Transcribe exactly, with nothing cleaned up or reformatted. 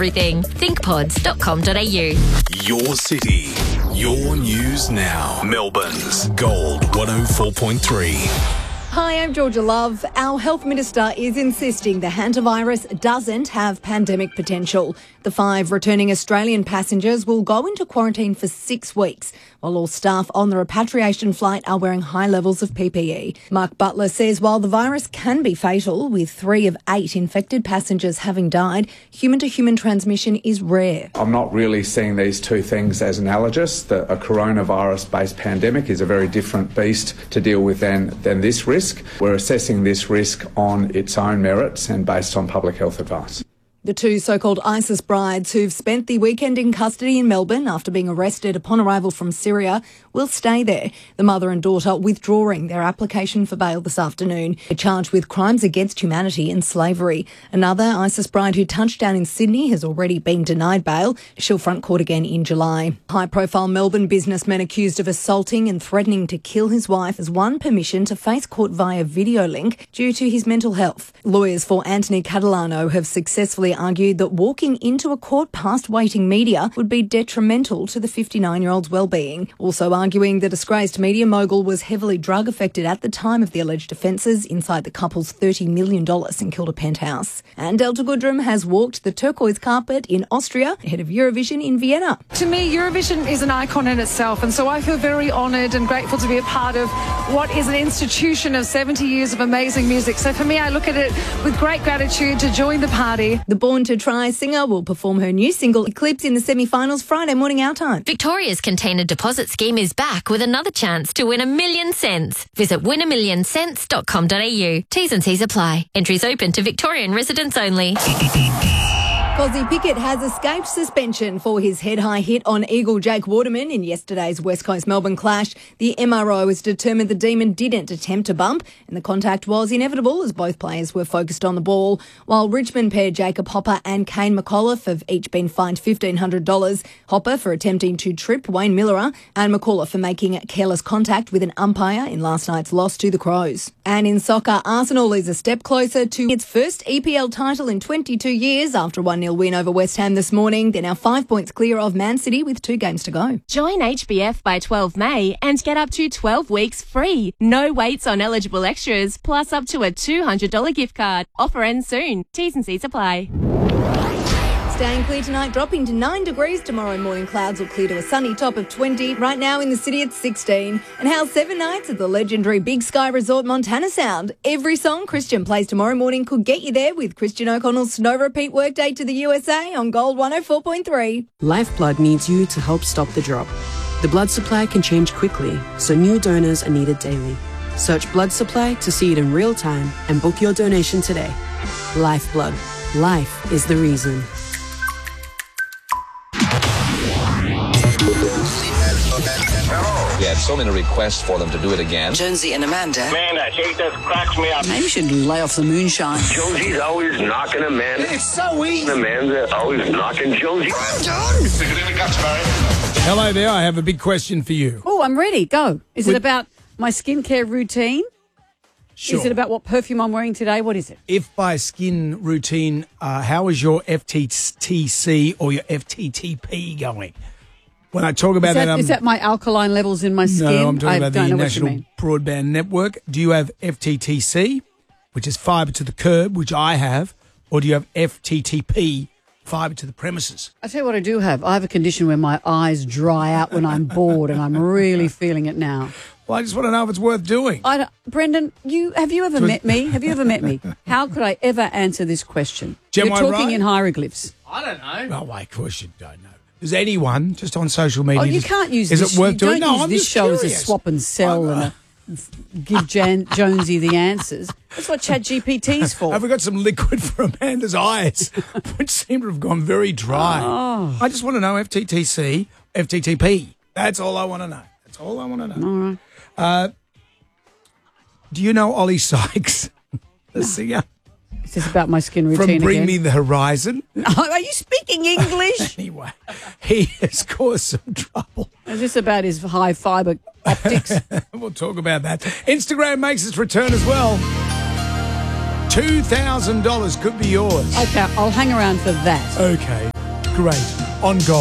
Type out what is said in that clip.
everything. think pods dot com dot a u. Your city, your news now. Melbourne's Gold one oh four point three. Hi, I'm Georgia Love. Our Health Minister is insisting the hantavirus doesn't have pandemic potential. The five returning Australian passengers will go into quarantine for six weeks, while all staff on the repatriation flight are wearing high levels of P P E. Mark Butler says while the virus can be fatal, with three of eight infected passengers having died, human-to-human transmission is rare. I'm not really seeing these two things as analogous. The, a coronavirus-based pandemic is a very different beast to deal with than, than this risk. We're assessing this risk on its own merits and based on public health advice. The two so-called ISIS brides who've spent the weekend in custody in Melbourne after being arrested upon arrival from Syria will stay there. The mother and daughter withdrawing their application for bail this afternoon. They're charged with crimes against humanity and slavery. Another ISIS bride who touched down in Sydney has already been denied bail. She'll front court again in July. High-profile Melbourne businessman accused of assaulting and threatening to kill his wife has won permission to face court via video link due to his mental health. Lawyers for Anthony Catalano have successfully argued that walking into a court past waiting media would be detrimental to the fifty-nine-year-old's well-being. Also arguing the disgraced media mogul was heavily drug affected at the time of the alleged offences inside the couple's thirty million dollars St Kilda penthouse. And Delta Goodrem has walked the turquoise carpet in Austria ahead of Eurovision in Vienna. To me, Eurovision is an icon in itself, and so I feel very honoured and grateful to be a part of what is an institution of seventy years of amazing music. So for me, I look at it with great gratitude to join the party. The Born to Try singer will perform her new single Eclipse in the semi-finals Friday morning our time. Victoria's container deposit scheme is back with another chance to win a million cents. Visit win a million cents dot com dot a u. T's and C's apply. Entries open to Victorian residents only. Cozzy Pickett has escaped suspension for his head-high hit on Eagle Jake Waterman in yesterday's West Coast Melbourne clash. The M R O has determined the Demon didn't attempt to bump and the contact was inevitable as both players were focused on the ball. While Richmond pair Jacob Hopper and Kane McAuliffe have each been fined fifteen hundred dollars. Hopper for attempting to trip Wayne Millerer and McAuliffe for making careless contact with an umpire in last night's loss to the Crows. And in soccer, Arsenal is a step closer to its first E P L title in twenty-two years after a one nil win over West Ham this morning. They're now five points clear of Man City with two games to go. Join H B F by twelve May and get up to twelve weeks free. No waits on eligible extras, plus up to a two hundred dollars gift card. Offer ends soon. T's and C's apply. Staying clear tonight, dropping to nine degrees. Tomorrow morning clouds will clear to a sunny top of twenty. Right now in the city it's sixteen. And how seven nights at the legendary Big Sky Resort Montana sound. Every song Christian plays tomorrow morning could get you there with Christian O'Connell's Snow Repeat Workday to the U S A on Gold one oh four point three. Lifeblood needs you to help stop the drop. The blood supply can change quickly, so new donors are needed daily. Search blood supply to see it in real time and book your donation today. Lifeblood. Life is the reason. We had so many requests for them to do it again. Jonesy and Amanda. Man, that shit just cracks me up. Maybe we should lay off the moonshine. Jonesy's always knocking Amanda. It's so easy. Amanda's always knocking Jonesy. I'm done. Stick it in the guts, Barry. Hello there, I have a big question for you. Oh, I'm ready. Go. Is Would- it about my skincare routine? Sure. Is it about what perfume I'm wearing today? What is it? If by skin routine, uh, how is your F T T C or your F T T P going? When I talk about Is that, that, um, is that my alkaline levels in my skin? no, I'm talking I about don't the know what you National mean. Broadband Network. Do you have F T T C, which is fibre to the curb, which I have, or do you have F T T P, fibre to the premises? I tell you what I do have. I have a condition where my eyes dry out when I'm bored, and I'm really feeling it now. Well, I just want to know if it's worth doing. I don't, Brendan, you have you ever So- met me? Have you ever met me? How could I ever answer this question? Jem, You're am I talking right? in hieroglyphs. I don't know. Oh, wait, of course you don't know. Does anyone, just on social media... Oh, you just- can't use is this. it worth you doing? Don't No, use I'm this just show curious. as a swap and sell and a, f- give Jan, Jonesy the answers. That's what Chat G P T's for. Have we got some liquid for Amanda's eyes, which seem to have gone very dry? Oh. I just want to know F T T C, F T T P. That's all I want to know. That's all I want to know. All right. Uh, do you know Ollie Sykes, the No. singer? Is this about my skin From routine Bring again? Me the Horizon? Are you speaking English? Anyway, he has caused some trouble. Is this about his high fibre optics? We'll talk about that. Instagram makes its return as well. two thousand dollars could be yours. Okay, I'll hang around for that. Okay. great on Gold.